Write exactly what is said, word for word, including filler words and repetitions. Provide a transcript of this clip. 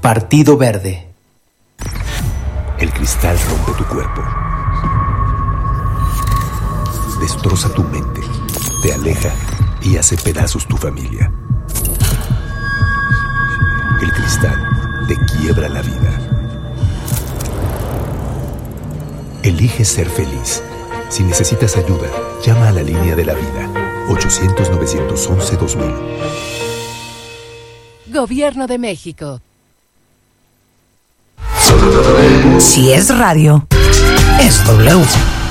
Partido Verde. El cristal rompe tu cuerpo. Destroza tu mente, te aleja y hace pedazos tu familia. El cristal te quiebra la vida. Elige ser feliz. Si necesitas ayuda, llama a la línea de la vida. ochocientos, novecientos once, dos mil. Gobierno de México. Si es radio, es W.